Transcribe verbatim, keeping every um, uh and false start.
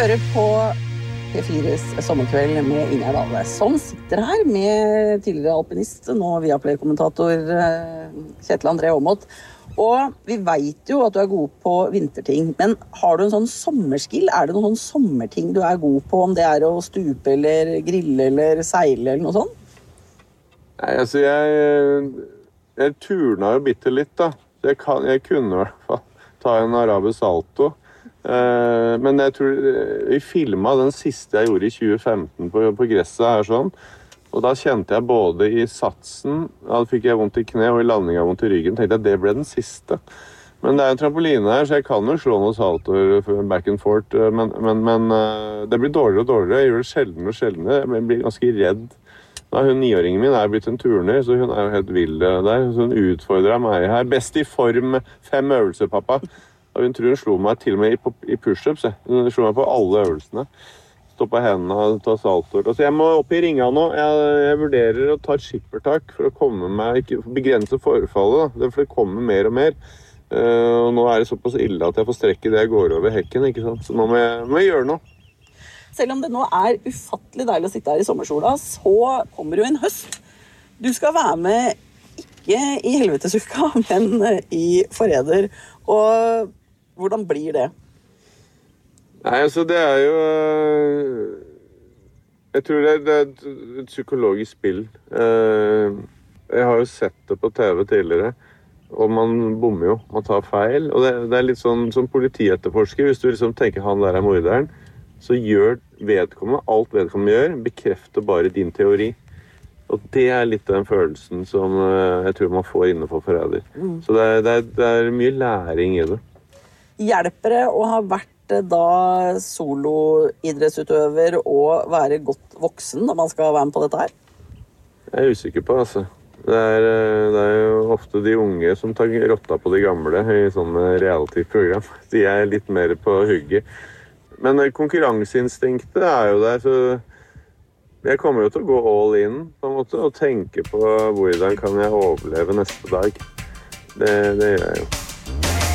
hører på P fires sommerkveld med Ingjerd Dale, som sitter her med tidligere alpinist, nå Viaplay-kommentator Kjetil André Aamodt. Og vi vet jo at du er god på vinterting, men har du en sånn sommerskill? Er det noen sånn sommerting du er god på, om det er å stupe eller grille eller seile eller noe sånt? Nei, altså jeg, jeg turna jo bitte litt da. Jeg, kan, jeg kunne i hvert fall ta en Arabisk salto. Uh, men jeg tror vi filmet den siste jeg gjorde i tjue femten på, på gresset her sånn. Og da kjente jeg både i satsen, da fikk jeg vondt i kne, og i landingen vondt i ryggen. Tenkte jeg det ble den siste. Men det er en trampoline her, så jeg kan jo slå noen saltoer back and forth. Men, men, men uh, det blir dårligere og dårligere. Jeg gjør det sjelden og sjelden. Jeg blir ganske redd. Da hun niåringen min er blitt en turner, så hun er jo helt vild der. Så hun utfordrer meg her. Best i form, fem øvelser, pappa. Og hun tror hun slo meg til og med i, i push-ups. Hun slo meg på alle øvelsene. Stå på hendene og ta saltoer. Altså, jeg må opp i ringa nå. Jeg, jeg vurderer å ta et skippertak for å komme meg, ikke begrense forfallet. Da. For det kommer mer og mer. Uh, og nå er det såpass ille at jeg får strekke det jeg går over hekken. Ikke sant? Så nå må jeg, må jeg gjøre noe. Selv om det nå er ufattelig deilig å sitte her i sommersola, så kommer jo en høst. Du skal være med ikke i helvetesuka, men i Forræder. Og hvordan blir det? Nei, altså det er jo... Jeg tror det er, det er et, et psykologisk spill. Jeg har jo sett det på T V tidligere, og man bommer jo, man tar feil. Og det, det er litt sånn som politietterforsker, hvis du liksom tenker han der er morderen, så gjør vedkommende, alt vedkommende gjør, bekrefter bare din teori. Og det er litt den følelsen som jeg tror man får innenfor Forræder. Mm. Så det er, det, er, det er mye læring i det. Hjelper det å ha vært da soloidrettsutøver og være godt voksen når man skal være med på dette her? Jeg er usikker på, altså. Det er, det er jo ofte de unge som tar rotta på de gamle i sånne reality-program. De er litt mer på hugget. Men konkurranseinstinktet er jo der, så jeg kommer jo til å gå all in på en måte, og tenke på hvordan kan jeg overleve neste dag. Det, det gjør jeg jo.